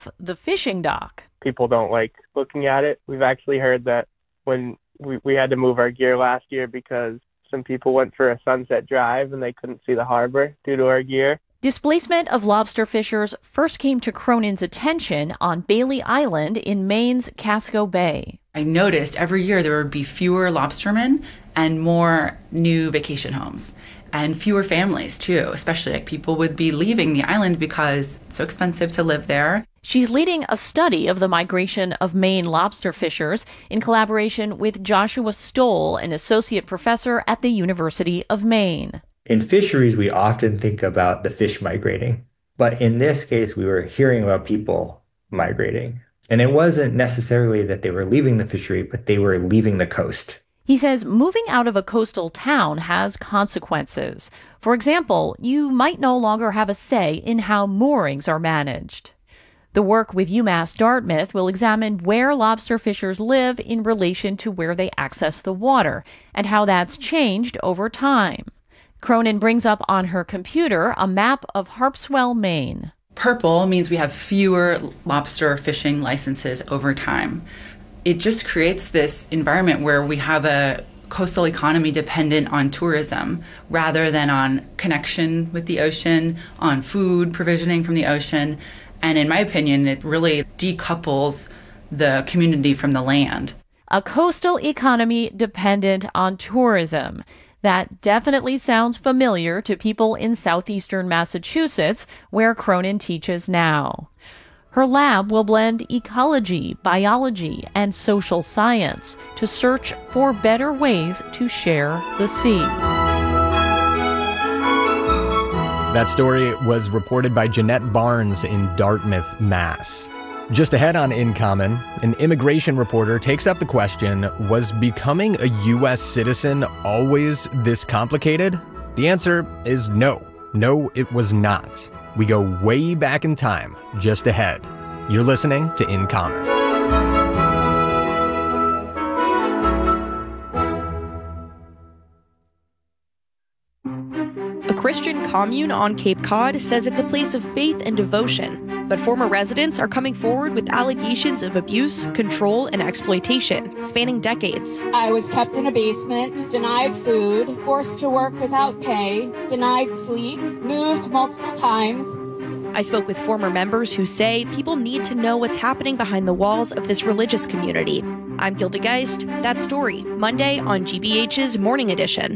The fishing dock. People don't like looking at it. We've actually heard that when we had to move our gear last year because some people went for a sunset drive and they couldn't see the harbor due to our gear. Displacement of lobster fishers first came to Cronin's attention on Bailey Island in Maine's Casco Bay. I noticed every year there would be fewer lobstermen and more new vacation homes. And fewer families, too, especially like people would be leaving the island because it's so expensive to live there. She's leading a study of the migration of Maine lobster fishers in collaboration with Joshua Stoll, an associate professor at the University of Maine. In fisheries, we often think about the fish migrating. But in this case, we were hearing about people migrating. And it wasn't necessarily that they were leaving the fishery, but they were leaving the coast. He says moving out of a coastal town has consequences. For example, you might no longer have a say in how moorings are managed. The work with UMass Dartmouth will examine where lobster fishers live in relation to where they access the water and how that's changed over time. Cronin brings up on her computer a map of Harpswell, Maine. Purple means we have fewer lobster fishing licenses over time. It just creates this environment where we have a coastal economy dependent on tourism rather than on connection with the ocean, on food provisioning from the ocean. And in my opinion, it really decouples the community from the land. A coastal economy dependent on tourism. That definitely sounds familiar to people in southeastern Massachusetts, where Cronin teaches now. Her lab will blend ecology, biology, and social science to search for better ways to share the sea. That story was reported by Jeanette Barnes in Dartmouth, Mass. Just ahead on In Common, an immigration reporter takes up the question, was becoming a U.S. citizen always this complicated? The answer is no. No, it was not. We go way back in time, just ahead. You're listening to In Common. A Christian commune on Cape Cod says it's a place of faith and devotion, but former residents are coming forward with allegations of abuse, control, and exploitation spanning decades. I was kept in a basement, denied food, forced to work without pay, denied sleep, moved multiple times. I spoke with former members who say people need to know what's happening behind the walls of this religious community. I'm Gilda Geist. That story, Monday on GBH's Morning Edition.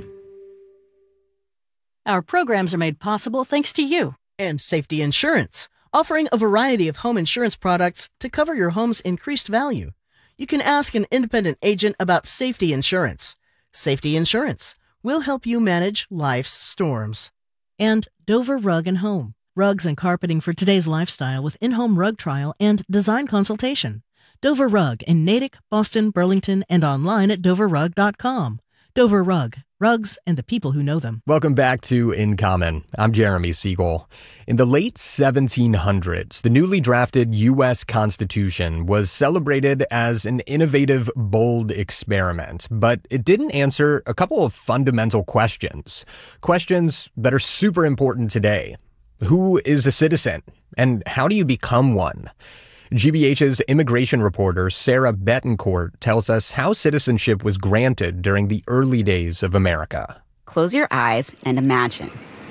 Our programs are made possible thanks to you. And Safety Insurance, offering a variety of home insurance products to cover your home's increased value. You can ask an independent agent about Safety Insurance. Safety Insurance will help you manage life's storms. And Dover Rug and Home. Rugs and carpeting for today's lifestyle with in-home rug trial and design consultation. Dover Rug in Natick, Boston, Burlington, and online at doverrug.com. Dover Rug. Rugs and the people who know them. Welcome back to In Common. I'm Jeremy Siegel. In the late 1700s, the newly drafted U.S. Constitution was celebrated as an innovative, bold experiment, but it didn't answer a couple of fundamental questions. Questions that are super important today. Who is a citizen, and how do you become one? GBH's immigration reporter Sarah Betancourt tells us how citizenship was granted during the early days of America. Close your eyes and imagine.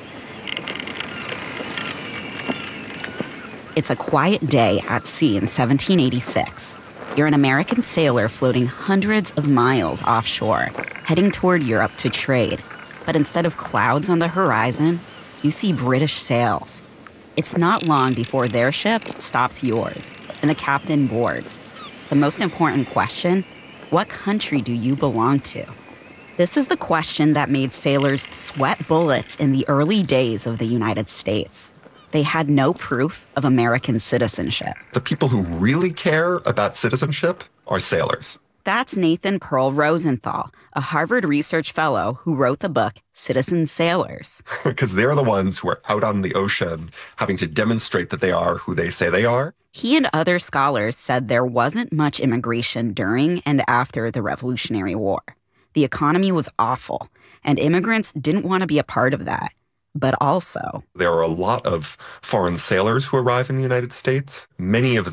It's a quiet day at sea in 1786. You're an American sailor floating hundreds of miles offshore, heading toward Europe to trade. But instead of clouds on the horizon, you see British sails. It's not long before their ship stops yours, and the captain boards. The most important question, what country do you belong to? This is the question that made sailors sweat bullets in the early days of the United States. They had no proof of American citizenship. The people who really care about citizenship are sailors. That's Nathan Pearl Rosenthal, a Harvard Research Fellow who wrote the book Citizen Sailors. Because they're the ones who are out on the ocean having to demonstrate that they are who they say they are. He and other scholars said there wasn't much immigration during and after the Revolutionary War. The economy was awful, and immigrants didn't want to be a part of that. but also there are a lot of foreign sailors who arrive in the United States. Many of